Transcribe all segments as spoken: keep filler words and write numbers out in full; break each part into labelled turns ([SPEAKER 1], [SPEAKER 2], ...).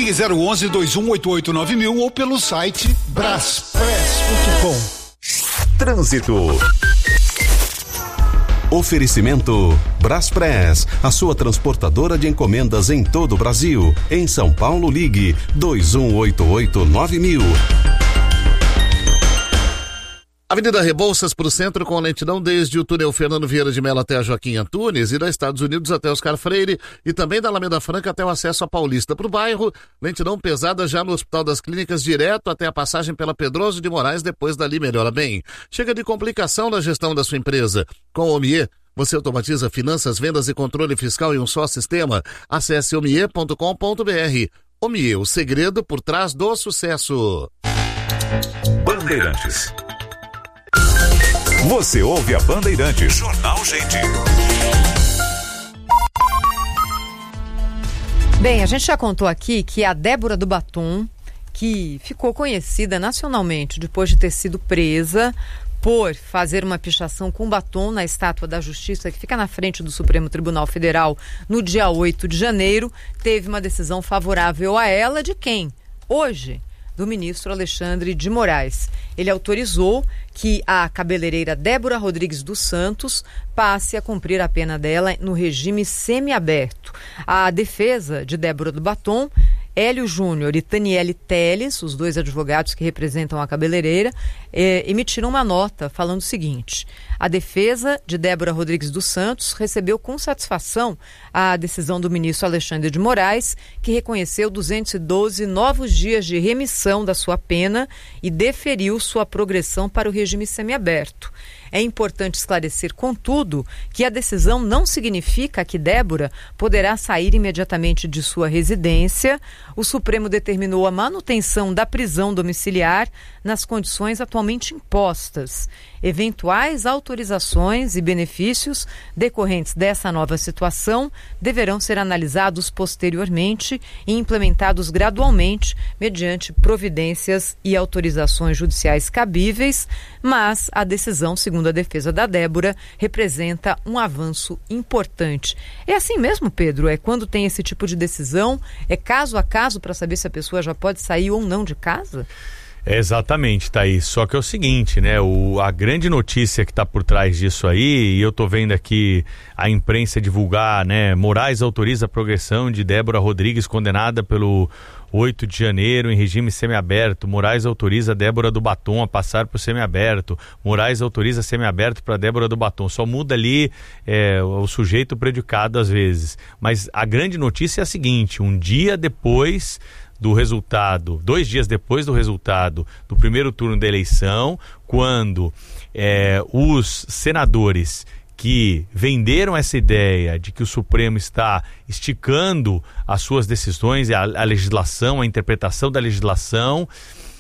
[SPEAKER 1] Ligue zero onze, dois um oito oito, nove mil ou pelo site braspress ponto com.
[SPEAKER 2] Trânsito. Oferecimento Braspress, a sua transportadora de encomendas em todo o Brasil. Em São Paulo, ligue dois um oito oito, nove mil.
[SPEAKER 3] Avenida Rebouças para o centro com lentidão desde o túnel Fernando Vieira de Mello até a Joaquim Antunes e da Estados Unidos até Oscar Freire e também da Alameda Franca até o acesso à Paulista para o bairro. Lentidão pesada já no Hospital das Clínicas direto até a passagem pela Pedroso de Moraes, depois dali melhora bem. Chega de complicação na gestão da sua empresa. Com o Omie, você automatiza finanças, vendas e controle fiscal em um só sistema. Acesse omie ponto com ponto br. Omie, o segredo por trás do sucesso.
[SPEAKER 4] Bandeirantes. Você ouve a Bandeirantes. Jornal Gente.
[SPEAKER 5] Bem, a gente já contou aqui que a Débora do Batom, que ficou conhecida nacionalmente depois de ter sido presa por fazer uma pichação com batom na Estátua da Justiça, que fica na frente do Supremo Tribunal Federal no dia oito de janeiro, teve uma decisão favorável a ela de quem? Hoje, do ministro Alexandre de Moraes. Ele autorizou que a cabeleireira Débora Rodrigues dos Santos passe a cumprir a pena dela no regime semiaberto. A defesa de Débora do Batom, Hélio Júnior e Taniele Teles, os dois advogados que representam a cabeleireira, eh, emitiram uma nota falando o seguinte: a defesa de Débora Rodrigues dos Santos recebeu com satisfação a decisão do ministro Alexandre de Moraes, que reconheceu duzentos e doze novos dias de remissão da sua pena e deferiu sua progressão para o regime semiaberto. É importante esclarecer, contudo, que a decisão não significa que Débora poderá sair imediatamente de sua residência. O Supremo determinou a manutenção da prisão domiciliar nas condições atualmente impostas. Eventuais autorizações e benefícios decorrentes dessa nova situação deverão ser analisados posteriormente e implementados gradualmente mediante providências e autorizações judiciais cabíveis, mas a decisão, segundo a defesa da Débora, representa um avanço importante. É assim mesmo, Pedro? É quando tem esse tipo de decisão? É caso a caso para saber se a pessoa já pode sair ou não de casa?
[SPEAKER 6] É exatamente, Thaís. Só que é o seguinte, né? O, a grande notícia que está por trás disso aí, e eu tô vendo aqui a imprensa divulgar, né? Moraes autoriza a progressão de Débora Rodrigues, condenada pelo oito de janeiro em regime semiaberto. Moraes autoriza Débora do Batom a passar para o semiaberto. Moraes autoriza semiaberto para Débora do Batom. Só muda ali é, o sujeito predicado às vezes. Mas a grande notícia é a seguinte: um dia depois do resultado, dois dias depois do resultado do primeiro turno da eleição, quando é, os senadores que venderam essa ideia de que o Supremo está esticando as suas decisões, a, a legislação, a interpretação da legislação,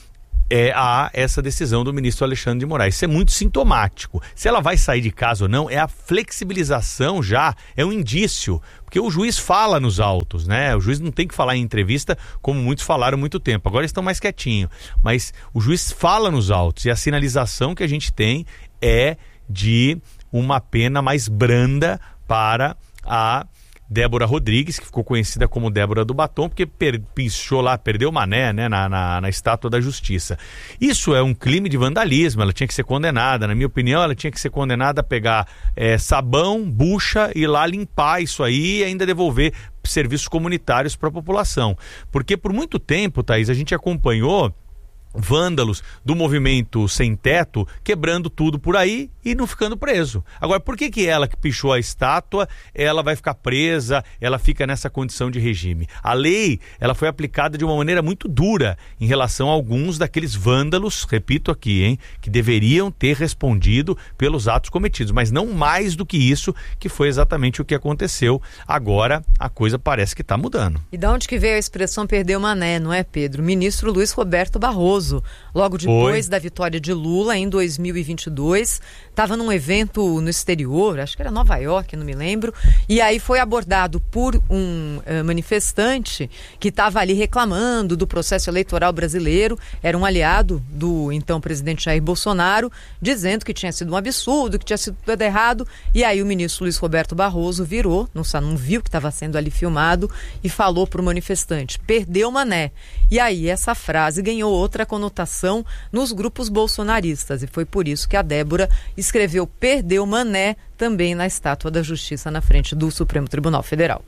[SPEAKER 6] é, há essa decisão do ministro Alexandre de Moraes. Isso é muito sintomático. Se ela vai sair de casa ou não, é a flexibilização já, é um indício, porque o juiz fala nos autos, né? O juiz não tem que falar em entrevista, como muitos falaram há muito tempo. Agora estão mais quietinhos. Mas o juiz fala nos autos e a sinalização que a gente tem é de uma pena mais branda para a Débora Rodrigues, que ficou conhecida como Débora do Batom, porque per, pichou lá, perdeu mané, né, na, na, na Estátua da Justiça. Isso é um crime de vandalismo, ela tinha que ser condenada. Na minha opinião, ela tinha que ser condenada a pegar é, sabão, bucha e lá limpar isso aí e ainda devolver serviços comunitários para a população. Porque por muito tempo, Thaís, a gente acompanhou vândalos do movimento sem teto quebrando tudo por aí e não ficando preso. Agora, por que que ela que pichou a estátua, ela vai ficar presa, ela fica nessa condição de regime? A lei, ela foi aplicada de uma maneira muito dura em relação a alguns daqueles vândalos, repito aqui, hein, que deveriam ter respondido pelos atos cometidos, mas não mais do que isso, que foi exatamente o que aconteceu. Agora, a coisa parece que está mudando.
[SPEAKER 5] E de onde que veio a expressão perder o mané, não é, Pedro? Ministro Luiz Roberto Barroso Barroso, logo depois
[SPEAKER 6] Foi.
[SPEAKER 5] da vitória de Lula em dois mil e vinte e dois. Estava num evento no exterior, acho que era Nova York, não me lembro. E aí foi abordado por um uh, manifestante que estava ali reclamando do processo eleitoral brasileiro. Era um aliado do então presidente Jair Bolsonaro, dizendo que tinha sido um absurdo, que tinha sido tudo errado. E aí o ministro Luiz Roberto Barroso virou, não, não viu que estava sendo ali filmado, e falou para o manifestante: perdeu Mané. E aí essa frase ganhou outra conotação nos grupos bolsonaristas, e foi por isso que a Débora escreveu perdeu Mané também na Estátua da Justiça na frente do Supremo Tribunal Federal.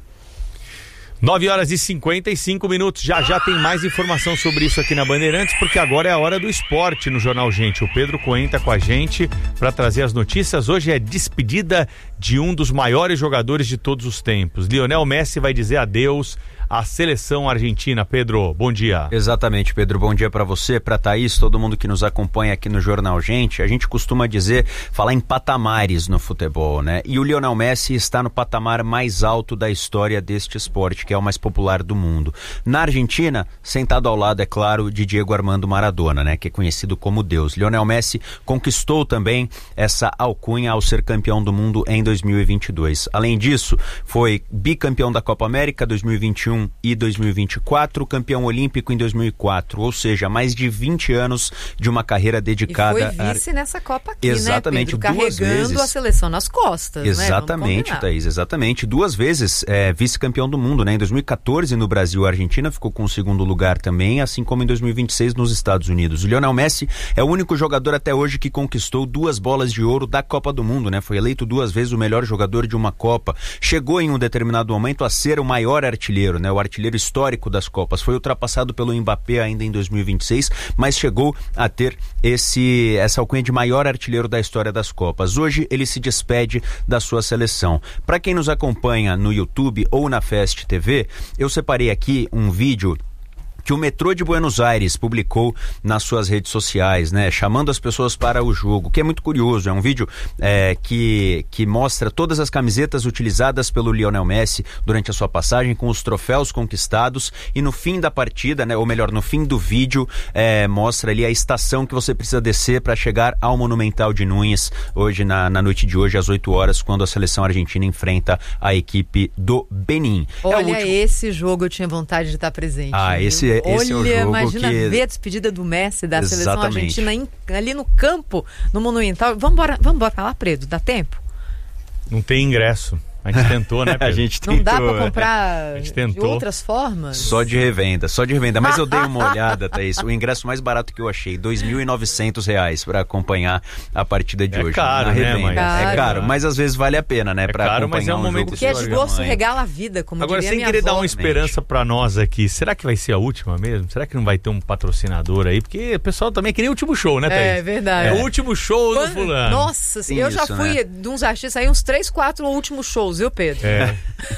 [SPEAKER 6] nove horas e cinquenta e cinco minutos. Já já tem mais informação sobre isso aqui na Bandeirantes, porque agora é a hora do esporte no Jornal Gente. O Pedro Cohen está com a gente para trazer as notícias. Hoje é despedida de um dos maiores jogadores de todos os tempos. Lionel Messi vai dizer adeus à seleção argentina. Pedro, bom dia.
[SPEAKER 7] Exatamente, Pedro, bom dia para você, para Thaís, todo mundo que nos acompanha aqui no Jornal Gente. A gente costuma dizer, falar em patamares no futebol, né? E o Lionel Messi está no patamar mais alto da história deste esporte, que é o mais popular do mundo. Na Argentina, sentado ao lado, é claro, de Diego Armando Maradona, né? Que é conhecido como Deus. Lionel Messi conquistou também essa alcunha ao ser campeão do mundo em dois mil e vinte e dois. Além disso, foi bicampeão da Copa América dois mil e vinte e um e dois mil e vinte e quatro, campeão olímpico em dois mil e quatro, ou seja, mais de vinte anos de uma carreira dedicada...
[SPEAKER 5] E foi vice a... nessa Copa aqui,
[SPEAKER 7] exatamente,
[SPEAKER 5] né, Pedro?
[SPEAKER 7] duas
[SPEAKER 5] Carregando
[SPEAKER 7] vezes.
[SPEAKER 5] a seleção nas costas,
[SPEAKER 7] exatamente,
[SPEAKER 5] né?
[SPEAKER 7] Thaís, exatamente. Duas vezes é, vice-campeão do mundo, né? Em dois mil e quatorze no Brasil, a Argentina ficou com o segundo lugar também, assim como em dois mil e vinte e seis nos Estados Unidos. O Lionel Messi é o único jogador até hoje que conquistou duas bolas de ouro da Copa do Mundo, né? Foi eleito duas vezes o melhor jogador de uma Copa. Chegou em um determinado momento a ser o maior artilheiro, né? O artilheiro histórico das Copas. Foi ultrapassado pelo Mbappé ainda em dois mil e vinte e seis, mas chegou a ter esse, essa alcunha de maior artilheiro da história das Copas. Hoje ele se despede da sua seleção. Para quem nos acompanha no YouTube ou na Fest T V, eu separei aqui um vídeo que o metrô de Buenos Aires publicou nas suas redes sociais, né, chamando as pessoas para o jogo, que é muito curioso. É um vídeo é, que, que mostra todas as camisetas utilizadas pelo Lionel Messi durante a sua passagem, com os troféus conquistados, e no fim da partida, né, ou melhor, no fim do vídeo, é, mostra ali a estação que você precisa descer para chegar ao Monumental de Núñez, hoje na, na noite de hoje, às oito horas, quando a seleção argentina enfrenta a equipe do Benin.
[SPEAKER 5] Olha,
[SPEAKER 7] é último...
[SPEAKER 5] esse jogo eu tinha vontade de estar presente.
[SPEAKER 7] Ah,
[SPEAKER 5] viu?
[SPEAKER 7] esse Esse
[SPEAKER 5] Olha,
[SPEAKER 7] é o jogo
[SPEAKER 5] imagina
[SPEAKER 7] que...
[SPEAKER 5] ver a despedida do Messi da
[SPEAKER 7] Exatamente.
[SPEAKER 5] Seleção Argentina em, ali no campo, no Monumental. Vamos embora, vamos embora lá, Preto, dá tempo?
[SPEAKER 6] Não tem ingresso. A gente tentou, né, Pedro?
[SPEAKER 7] A gente tentou,
[SPEAKER 5] não dá pra comprar
[SPEAKER 6] é.
[SPEAKER 5] de outras formas?
[SPEAKER 7] Só de revenda, só de revenda. Mas eu dei uma olhada, Thaís. O ingresso mais barato que eu achei, dois mil e novecentos reais para acompanhar a partida de
[SPEAKER 6] é
[SPEAKER 7] hoje.
[SPEAKER 6] Caro,
[SPEAKER 7] na revenda.
[SPEAKER 6] Né, mas...
[SPEAKER 7] É caro, mas às vezes vale a pena, né?
[SPEAKER 6] É
[SPEAKER 7] pra
[SPEAKER 6] caro,
[SPEAKER 7] acompanhar
[SPEAKER 6] mas é um
[SPEAKER 7] um
[SPEAKER 6] momento
[SPEAKER 7] jogo.
[SPEAKER 5] O que é de gosto regala a vida, como
[SPEAKER 6] Agora,
[SPEAKER 5] diria
[SPEAKER 6] sem
[SPEAKER 5] minha
[SPEAKER 6] querer
[SPEAKER 5] avó.
[SPEAKER 6] dar uma esperança para nós aqui, será que vai ser a última mesmo? Será que não vai ter um patrocinador aí? Porque o pessoal também é que nem o último show, né, Thaís?
[SPEAKER 5] É verdade.
[SPEAKER 6] É o último show
[SPEAKER 5] Quando...
[SPEAKER 6] do fulano.
[SPEAKER 5] Nossa,
[SPEAKER 7] Tem
[SPEAKER 5] eu já
[SPEAKER 7] isso,
[SPEAKER 5] fui
[SPEAKER 7] né?
[SPEAKER 5] de uns artistas aí, uns três, quatro últimos shows, viu, Pedro?
[SPEAKER 6] É.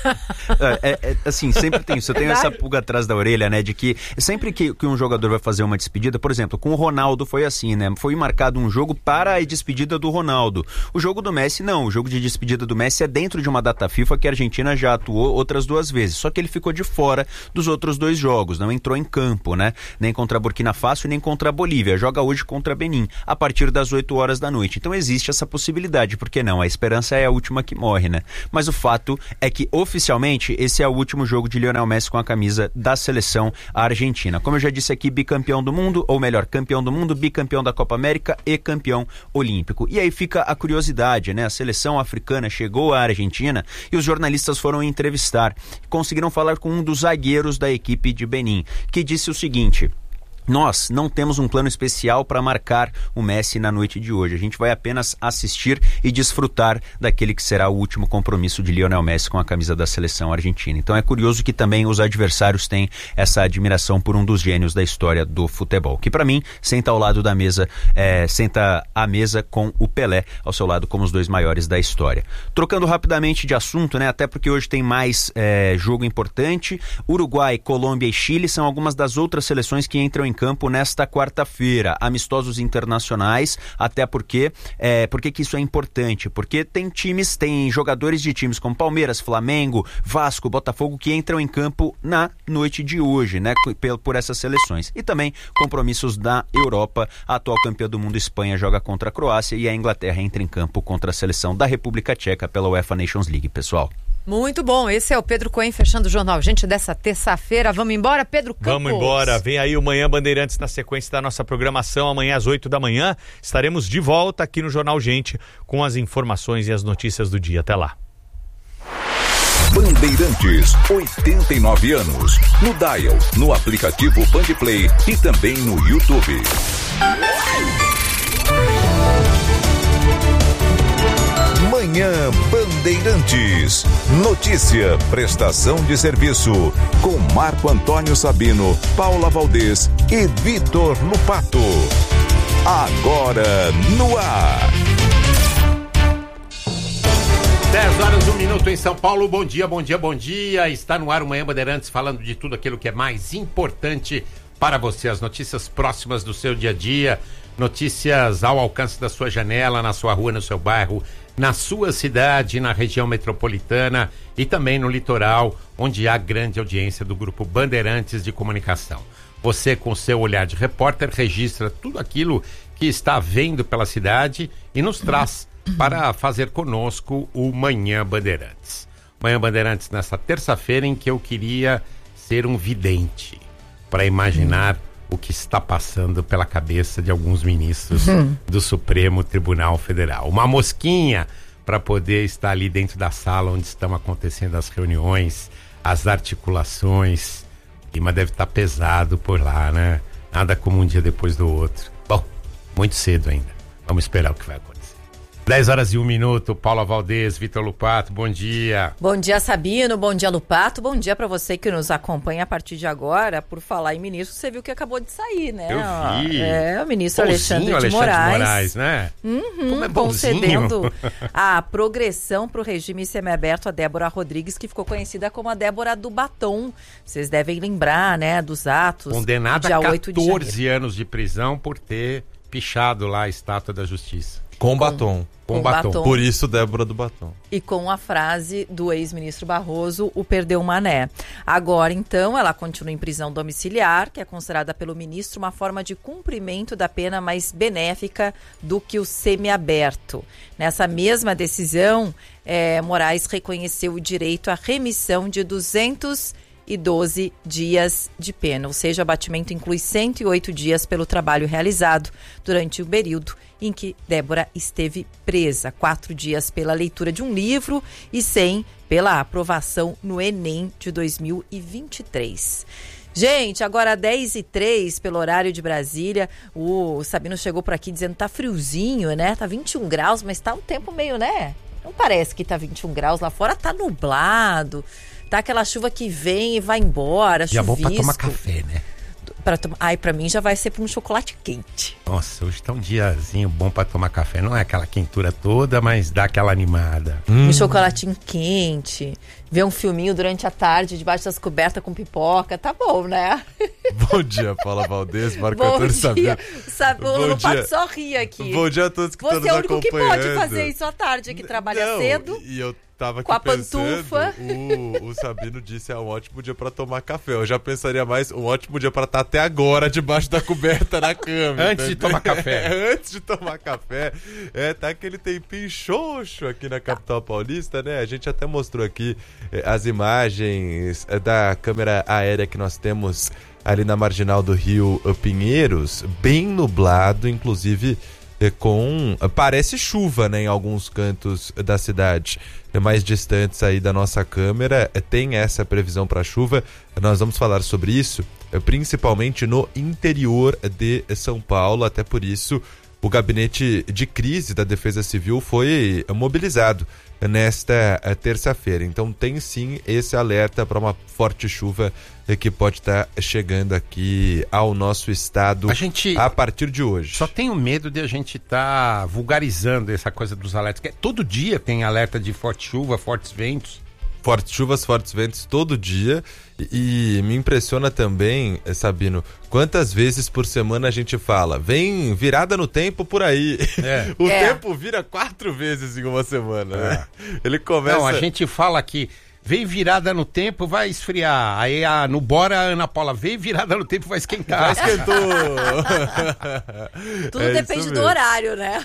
[SPEAKER 7] É, é, é, assim, sempre tem isso. Eu tenho essa pulga atrás da orelha, né? De que sempre que, que um jogador vai fazer uma despedida, por exemplo, com o Ronaldo foi assim, né? Foi marcado um jogo para a despedida do Ronaldo. O jogo do Messi, não. O jogo de despedida do Messi é dentro de uma data FIFA que a Argentina já atuou outras duas vezes. Só que ele ficou de fora dos outros dois jogos. Não entrou em campo, né? Nem contra a Burkina Faso, nem contra a Bolívia. Joga hoje contra Benin, a partir das oito horas da noite. Então existe essa possibilidade. Por que não? A esperança é a última que morre, né? Mas o fato é que, oficialmente, esse é o último jogo de Lionel Messi com a camisa da seleção argentina. Como eu já disse aqui, bicampeão do mundo, ou melhor, campeão do mundo, bicampeão da Copa América e campeão olímpico. E aí fica a curiosidade, né? A seleção africana chegou à Argentina e os jornalistas foram entrevistar. Conseguiram falar com um dos zagueiros da equipe de Benin, que disse o seguinte: nós não temos um plano especial para marcar o Messi na noite de hoje. A gente vai apenas assistir e desfrutar daquele que será o último compromisso de Lionel Messi com a camisa da seleção argentina. Então é curioso que também os adversários têm essa admiração por um dos gênios da história do futebol, que para mim senta ao lado da mesa, é, senta à mesa com o Pelé ao seu lado como os dois maiores da história. Trocando rapidamente de assunto, né? Até porque hoje tem mais é, jogo importante. Uruguai, Colômbia e Chile são algumas das outras seleções que entram em em campo nesta quarta-feira. Amistosos internacionais, até porque, é, porque que isso é importante? Porque tem times, tem jogadores de times como Palmeiras, Flamengo, Vasco, Botafogo, que entram em campo na noite de hoje, né? Por, por essas seleções. E também compromissos da Europa. A atual campeã do mundo, Espanha, joga contra a Croácia e a Inglaterra entra em campo contra a seleção da República Tcheca pela UEFA Nations League, pessoal.
[SPEAKER 5] Muito bom, esse é o Pedro Cohen fechando o Jornal Gente dessa terça-feira. Vamos embora, Pedro Campos?
[SPEAKER 6] Vamos embora, vem aí o Manhã Bandeirantes na sequência da nossa programação. Amanhã às oito da manhã estaremos de volta aqui no Jornal Gente com as informações e as notícias do dia. Até lá.
[SPEAKER 4] Bandeirantes, oitenta e nove anos. No Dial, no aplicativo Bandplay e também no YouTube. Manhã Bandeirantes. Notícia, prestação de serviço. Com Marco Antônio Sabino, Paula Valdez e Vitor Lupato. Agora no ar.
[SPEAKER 8] dez horas, um minuto em São Paulo. Bom dia, bom dia, bom dia. Está no ar o Manhã Bandeirantes falando de tudo aquilo que é mais importante para você. As notícias próximas do seu dia a dia. Notícias ao alcance da sua janela, na sua rua, no seu bairro, na sua cidade, na região metropolitana e também no litoral, onde há grande audiência do Grupo Bandeirantes de Comunicação. Você, com seu olhar de repórter, registra tudo aquilo que está vendo pela cidade e nos traz para fazer conosco o Manhã Bandeirantes. Manhã Bandeirantes nessa terça-feira em que eu queria ser um vidente para imaginar o que está passando pela cabeça de alguns ministros uhum. do Supremo Tribunal Federal. Uma mosquinha para poder estar ali dentro da sala onde estão acontecendo as reuniões, as articulações. O clima deve estar pesado por lá, né? Nada como um dia depois do outro. Bom, muito cedo ainda. Vamos esperar o que vai acontecer. dez horas e um minuto, Paula Valdez, Vitor Lupato, bom dia.
[SPEAKER 9] Bom dia, Sabino, bom dia, Lupato, bom dia para você que nos acompanha a partir de agora. Por falar em ministro, você viu que acabou de sair, né?
[SPEAKER 8] Eu vi.
[SPEAKER 9] É, o ministro
[SPEAKER 8] Bonzinho,
[SPEAKER 9] Alexandre de
[SPEAKER 8] Alexandre
[SPEAKER 9] Moraes.
[SPEAKER 8] de Moraes, né?
[SPEAKER 9] Uhum,
[SPEAKER 8] Como é
[SPEAKER 9] concedendo a progressão para o regime semiaberto a Débora Rodrigues, que ficou conhecida como a Débora do Batom. Vocês devem lembrar, né, dos atos.
[SPEAKER 8] Condenada
[SPEAKER 9] dia
[SPEAKER 8] a
[SPEAKER 9] oito de
[SPEAKER 8] catorze anos de prisão por ter pichado lá a Estátua da Justiça.
[SPEAKER 10] Com batom.
[SPEAKER 8] Com,
[SPEAKER 9] com
[SPEAKER 8] batom.
[SPEAKER 9] batom.
[SPEAKER 10] Por isso, Débora do Batom.
[SPEAKER 9] E com a frase do ex-ministro Barroso, o perdeu mané. Agora, então, ela continua em prisão domiciliar, que é considerada pelo ministro uma forma de cumprimento da pena mais benéfica do que o semiaberto. Nessa mesma decisão, é, Moraes reconheceu o direito à remissão de duzentos e doze dias de pena, ou seja, o abatimento inclui cento e oito dias pelo trabalho realizado durante o período em que Débora esteve presa, quatro dias pela leitura de um livro e cem pela aprovação no Enem de dois mil e vinte e três. Gente, agora dez e três pelo horário de Brasília, o Sabino chegou por aqui dizendo que tá friozinho, né? Tá vinte e um graus, mas tá um tempo meio, né? Não parece que tá vinte e um graus lá fora, tá nublado. Tá aquela chuva que vem e vai embora, chuvisco.
[SPEAKER 8] Já bom pra tomar café, né?
[SPEAKER 9] Pra tom... Ai, pra mim já vai ser pra um chocolate quente.
[SPEAKER 8] Nossa, hoje tá um diazinho bom pra tomar café. Não é aquela quentura toda, mas dá aquela animada.
[SPEAKER 9] Hum. Um chocolatinho quente, ver um filminho durante a tarde, debaixo das cobertas com pipoca, tá bom, né?
[SPEAKER 10] Bom dia, Paula Valdez, Marco
[SPEAKER 9] Antônio
[SPEAKER 10] Sabino.
[SPEAKER 9] Sabe, o Lupato só ri aqui.
[SPEAKER 10] Bom dia a todos que estão nos
[SPEAKER 9] Você é o
[SPEAKER 10] acompanhando.
[SPEAKER 9] único que pode fazer isso à tarde, que trabalha
[SPEAKER 10] Não,
[SPEAKER 9] cedo.
[SPEAKER 10] E eu tava aqui
[SPEAKER 9] com a
[SPEAKER 10] pensando,
[SPEAKER 9] pantufa.
[SPEAKER 10] O, o Sabino disse é um ótimo dia pra tomar café. Eu já pensaria mais, um ótimo dia pra estar até agora debaixo da coberta na cama.
[SPEAKER 8] Antes de tomar café.
[SPEAKER 10] Antes de tomar café. É, tá aquele tempinho xoxo aqui na capital paulista, né? A gente até mostrou aqui eh, as imagens eh, da câmera aérea que nós temos ali na marginal do Rio Pinheiros, bem nublado, inclusive eh, com... parece chuva, né, em alguns cantos da cidade mais distantes aí da nossa câmera, tem essa previsão para chuva. Nós vamos falar sobre isso, principalmente no interior de São Paulo, até por isso o gabinete de crise da Defesa Civil foi mobilizado nesta terça-feira. Então tem sim esse alerta para uma forte chuva que pode estar chegando aqui ao nosso estado
[SPEAKER 8] a, gente
[SPEAKER 10] a partir de hoje.
[SPEAKER 8] Só tenho medo de a gente estar tá vulgarizando essa coisa dos alertas. Todo dia tem alerta de forte chuva, fortes ventos.
[SPEAKER 10] fortes chuvas, fortes ventos todo dia. E, e me impressiona também, Sabino, quantas vezes por semana a gente fala, vem virada no tempo por aí.
[SPEAKER 8] É.
[SPEAKER 10] O
[SPEAKER 9] É.
[SPEAKER 10] tempo vira quatro vezes em uma semana, né? Ele começa...
[SPEAKER 8] Não, a gente fala que vem virada no tempo, vai esfriar. Aí a, no Bora, a Ana Paula, vem virada no tempo, vai esquentar.
[SPEAKER 10] Já esquentou.
[SPEAKER 9] Tudo
[SPEAKER 10] É
[SPEAKER 9] depende
[SPEAKER 10] isso
[SPEAKER 9] do
[SPEAKER 10] mesmo.
[SPEAKER 9] horário, né?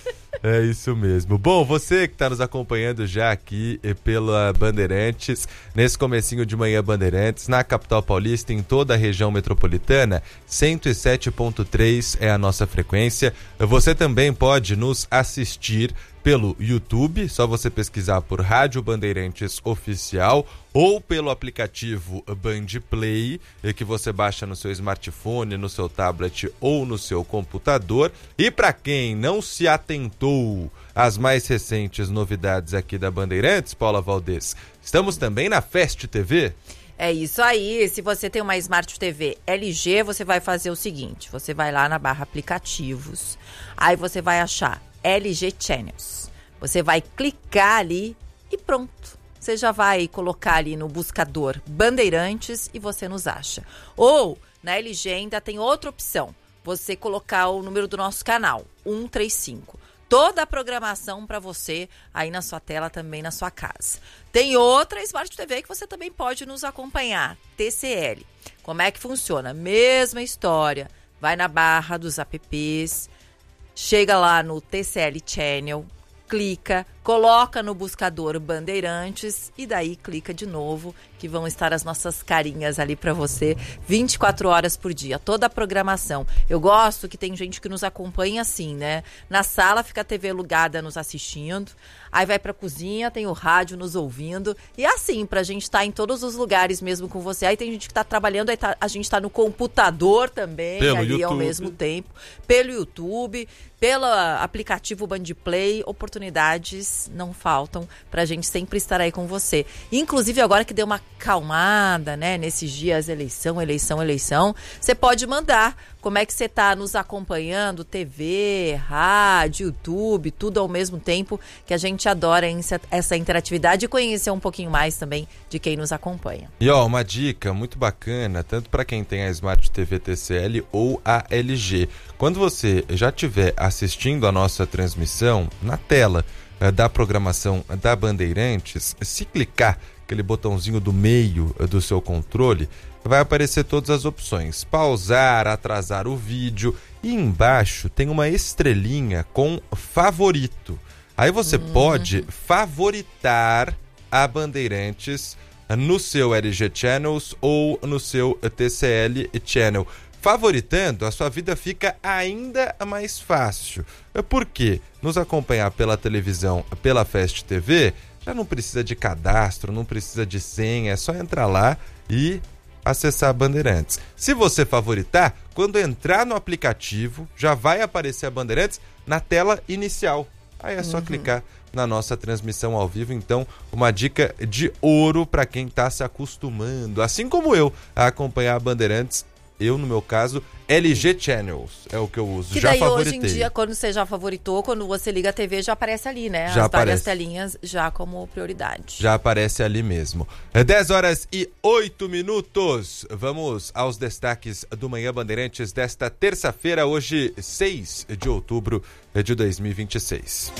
[SPEAKER 10] É isso mesmo. Bom, você que está nos acompanhando já aqui eh, pela Bandeirantes, nesse comecinho de manhã Bandeirantes, na capital paulista, em toda a região metropolitana, cento e sete ponto três é a nossa frequência. Você também pode nos assistir pelo YouTube, só você pesquisar por Rádio Bandeirantes Oficial, ou pelo aplicativo Band Play, que você baixa no seu smartphone, no seu tablet ou no seu computador. E para quem não se atentou às mais recentes novidades aqui da Bandeirantes, Paula Valdez, estamos também na Fast T V.
[SPEAKER 9] É isso aí. Se você tem uma Smart T V L G, você vai fazer o seguinte, você vai lá na barra aplicativos, aí você vai achar L G Channels. Você vai clicar ali e pronto. Você já vai colocar ali no buscador Bandeirantes e você nos acha. Ou, na L G ainda tem outra opção. Você colocar o número do nosso canal, um três cinco. Toda a programação para você aí na sua tela, também na sua casa. Tem outra Smart T V que você também pode nos acompanhar, T C L. Como é que funciona? Mesma história. Vai na barra dos apps, chega lá no T C L Channel, clica, coloca no buscador Bandeirantes e daí clica de novo, que vão estar as nossas carinhas ali para você vinte e quatro horas por dia, toda a programação. Eu gosto que tem gente que nos acompanha assim, né? Na sala fica a T V ligada nos assistindo, aí vai pra cozinha, tem o rádio nos ouvindo, e assim, pra gente estar tá em todos os lugares mesmo com você. Aí tem gente que tá trabalhando, aí tá, a gente tá no computador também,
[SPEAKER 10] pelo
[SPEAKER 9] ali
[SPEAKER 10] YouTube.
[SPEAKER 9] Ao mesmo tempo, pelo YouTube, pelo aplicativo Band Play. Oportunidades não faltam pra gente sempre estar aí com você. Inclusive agora que deu uma calmada, né, nesses dias, eleição, eleição, eleição, você pode mandar como é que você tá nos acompanhando, T V, rádio, YouTube, tudo ao mesmo tempo, que a gente adora essa interatividade e conhecer um pouquinho mais também de quem nos acompanha.
[SPEAKER 10] E ó, uma dica muito bacana, tanto para quem tem a Smart T V T C L ou a L G. Quando você já estiver assistindo a nossa transmissão, na tela eh, da programação da Bandeirantes, se clicar aquele botãozinho do meio eh, do seu controle, vai aparecer todas as opções. Pausar, atrasar o vídeo, e embaixo tem uma estrelinha com favorito. Aí você uhum. pode favoritar a Bandeirantes no seu L G Channels ou no seu T C L Channel. Favoritando, a sua vida fica ainda mais fácil. Por quê? Nos acompanhar pela televisão, pela Fast T V, já não precisa de cadastro, não precisa de senha, é só entrar lá e acessar a Bandeirantes. Se você favoritar, quando entrar no aplicativo, já vai aparecer a Bandeirantes na tela inicial. Aí é só uhum. clicar na nossa transmissão ao vivo. Então, uma dica de ouro para quem está se acostumando, assim como eu, a acompanhar a Bandeirantes. Eu, no meu caso, L G Channels é o que eu uso.
[SPEAKER 9] Que
[SPEAKER 10] já
[SPEAKER 9] daí
[SPEAKER 10] favoritei.
[SPEAKER 9] Hoje em dia, quando você já favoritou, quando você liga a T V, já aparece ali, né?
[SPEAKER 10] Já
[SPEAKER 9] As
[SPEAKER 10] aparece.
[SPEAKER 9] várias telinhas já como prioridade.
[SPEAKER 10] Já aparece ali mesmo. É dez horas e oito minutos. Vamos aos destaques do Manhã Bandeirantes desta terça-feira, hoje, seis de outubro de dois mil e vinte e seis.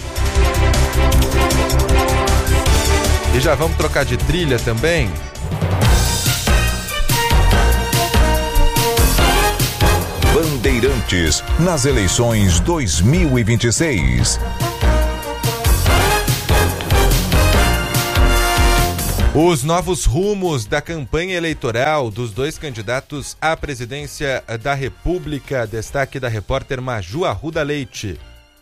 [SPEAKER 10] E já vamos trocar de trilha também.
[SPEAKER 4] Bandeirantes nas eleições dois mil e vinte e seis.
[SPEAKER 10] Os novos rumos da campanha eleitoral dos dois candidatos à presidência da República. Destaque da repórter Maju Arruda Leite.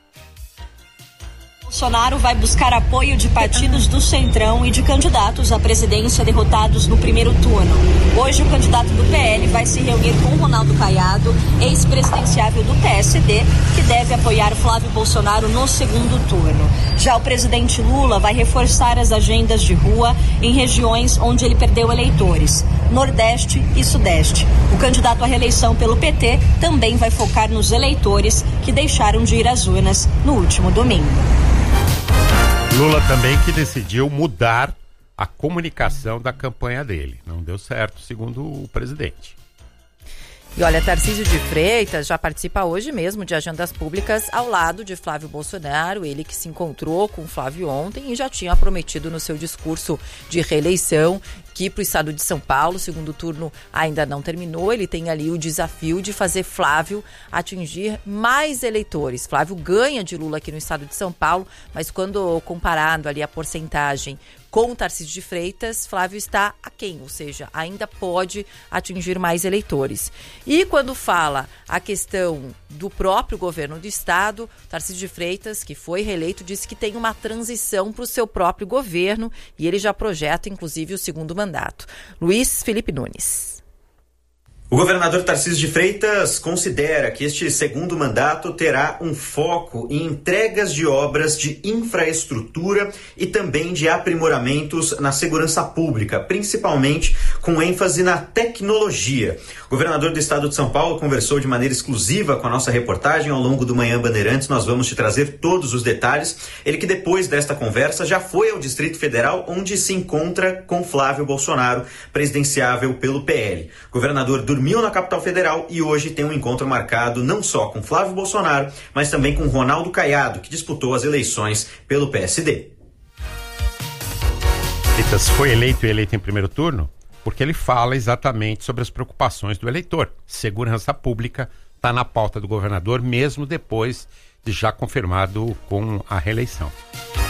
[SPEAKER 11] Bolsonaro vai buscar apoio de partidos do Centrão e de candidatos à presidência derrotados no primeiro turno. Hoje, o candidato do P L vai se reunir com Ronaldo Caiado, ex-presidenciável do P S D, que deve apoiar Flávio Bolsonaro no segundo turno. Já o presidente Lula vai reforçar as agendas de rua em regiões onde ele perdeu eleitores, Nordeste e Sudeste. O candidato à reeleição pelo P T também vai focar nos eleitores que deixaram de ir às urnas no último domingo.
[SPEAKER 8] Lula também que decidiu mudar a comunicação da campanha dele. Não deu certo, segundo o presidente.
[SPEAKER 9] E olha, Tarcísio de Freitas já participa hoje mesmo de agendas públicas ao lado de Flávio Bolsonaro, ele que se encontrou com Flávio ontem e já tinha prometido no seu discurso de reeleição que para o estado de São Paulo, o segundo turno ainda não terminou, ele tem ali o desafio de fazer Flávio atingir mais eleitores. Flávio ganha de Lula aqui no estado de São Paulo, mas quando comparado ali a porcentagem com o Tarcísio de Freitas, Flávio está aquém, ou seja, ainda pode atingir mais eleitores. E quando fala a questão do próprio governo do estado, Tarcísio de Freitas, que foi reeleito, disse que tem uma transição para o seu próprio governo e ele já projeta, inclusive, o segundo mandato. Luiz Felipe Nunes.
[SPEAKER 12] O governador Tarcísio de Freitas considera que este segundo mandato terá um foco em entregas de obras de infraestrutura e também de aprimoramentos na segurança pública, principalmente com ênfase na tecnologia. O governador do estado de São Paulo conversou de maneira exclusiva com a nossa reportagem ao longo do Manhã Bandeirantes. Nós vamos te trazer todos os detalhes. Ele que depois desta conversa já foi ao Distrito Federal, onde se encontra com Flávio Bolsonaro, presidenciável pelo P L. O governador do dormiu na capital federal e hoje tem um encontro marcado não só com Flávio Bolsonaro, mas também com Ronaldo Caiado, que disputou as eleições pelo P S D.
[SPEAKER 8] Freitas foi eleito e eleito em primeiro turno porque ele fala exatamente sobre as preocupações do eleitor. Segurança pública está na pauta do governador, mesmo depois de já confirmado com a reeleição.